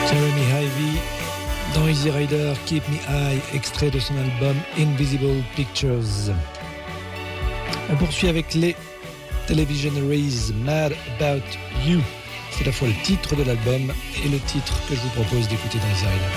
Jeremy Ivy dans Easy Rider, Keep Me High, extrait de son album Invisible Pictures. On poursuit avec les Televisionaries, Mad About You. C'est à la fois le titre de l'album et le titre que je vous propose d'écouter dans Easy Rider.